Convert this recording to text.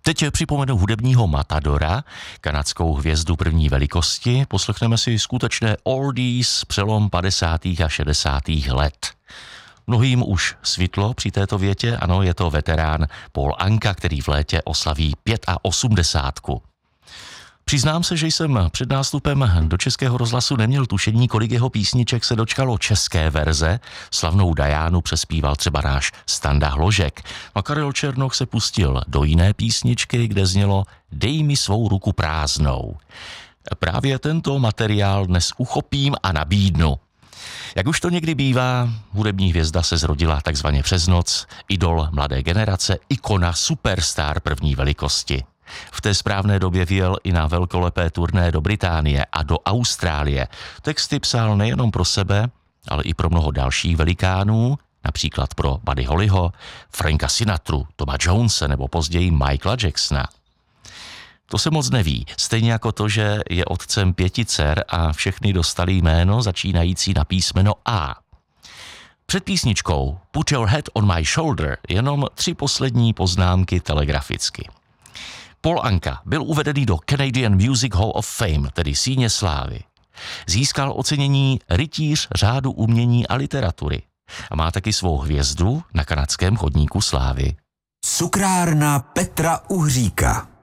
Teď připomenu hudebního matadora, kanadskou hvězdu první velikosti. Poslechneme si skutečné oldies přelom 50. a 60. let. Mnohým už svitlo při této větě, ano, je to veterán Paul Anka, který v létě oslaví 85. Přiznám se, že jsem před nástupem do Českého rozhlasu neměl tušení, kolik jeho písniček se dočkalo české verze. Slavnou Dianu přespíval třeba náš Standa Hložek. A Karel Černoch se pustil do jiné písničky, kde znělo Dej mi svou ruku prázdnou. Právě tento materiál dnes uchopím a nabídnu. Jak už to někdy bývá, hudební hvězda se zrodila takzvaně přes noc, idol mladé generace, ikona, superstar první velikosti. V té správné době vyjel i na velkolepé turné do Británie a do Austrálie. Texty psal nejenom pro sebe, ale i pro mnoho dalších velikánů, například pro Buddy Hollyho, Franka Sinatru, Toma Jonese nebo později Michaela Jacksona. To se moc neví, stejně jako to, že je otcem 5 dcer a všechny dostali jméno začínající na písmeno A. Před písničkou Put Your Head on My Shoulder jenom 3 poslední poznámky telegraficky. Paul Anka byl uvedený do Canadian Music Hall of Fame, tedy síně slávy. Získal ocenění Rytíř řádu umění a literatury a má taky svou hvězdu na kanadském chodníku slávy. Cukrárna Petra Uhříka.